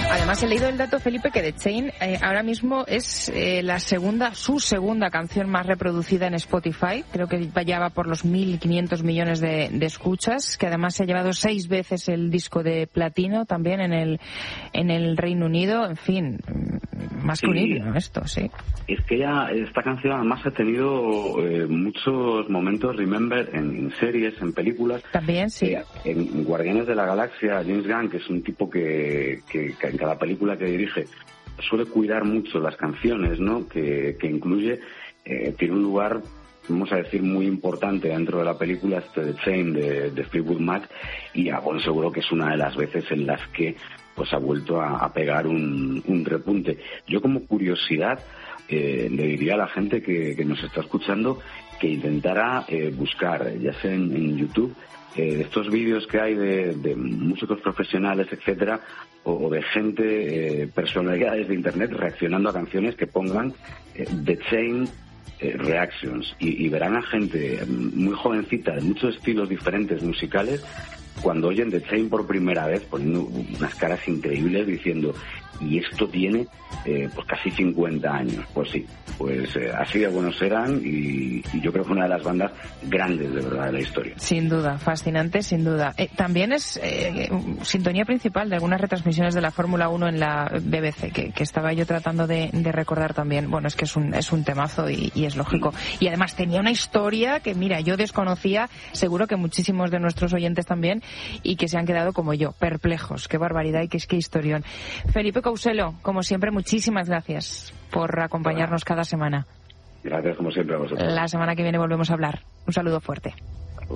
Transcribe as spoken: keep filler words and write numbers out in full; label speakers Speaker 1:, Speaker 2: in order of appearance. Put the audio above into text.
Speaker 1: Además, he leído el dato, Felipe, que The Chain eh, ahora mismo es eh, la segunda, su segunda canción más reproducida en Spotify. Creo que ya va por los mil quinientos millones de, de escuchas, que además se ha llevado seis veces el disco de platino también en el en el Reino Unido. En fin, más que
Speaker 2: sí,
Speaker 1: un himno esto, sí.
Speaker 2: Es que ya esta canción además ha tenido eh, muchos momentos, remember, en, en series, en películas.
Speaker 1: También, sí.
Speaker 2: Eh, en Guardianes de la Galaxia, James Gunn, que es un tipo que, que, que en cada película que dirige suele cuidar mucho las canciones, ¿no? Que, que incluye, eh, tiene un lugar, vamos a decir, muy importante dentro de la película, este The Chain de, de Fleetwood Mac, y ah, bueno, seguro que es una de las veces en las que pues ha vuelto a, a pegar un, un repunte. Yo, como curiosidad, eh, le diría a la gente que, que nos está escuchando que intentara eh, buscar, ya sea en, en YouTube, eh, estos vídeos que hay de, de músicos profesionales, etcétera, o, o de gente, eh, personalidades de internet reaccionando a canciones que pongan eh, The Chain eh, Reactions, y, y verán a gente muy jovencita de muchos estilos diferentes musicales, cuando oyen The Chain por primera vez, poniendo unas caras increíbles diciendo, y esto tiene eh, pues casi cincuenta años. Pues sí, pues eh, así de buenos eran, y, y yo creo que una de las bandas grandes de verdad de la historia.
Speaker 1: Sin duda, fascinante, sin duda. Eh, también es eh, sintonía principal de algunas retransmisiones de la Fórmula uno en la B B C, que, que estaba yo tratando de, de recordar también. Bueno, es que es un, es un temazo y, y es lógico. Y además tenía una historia que, mira, yo desconocía, seguro que muchísimos de nuestros oyentes también, y que se han quedado como yo, perplejos. Qué barbaridad y qué, qué historión. Felipe Couselo, como siempre, muchísimas gracias por acompañarnos cada semana.
Speaker 2: Gracias, como siempre, a vosotros.
Speaker 1: La semana que viene volvemos a hablar. Un saludo fuerte.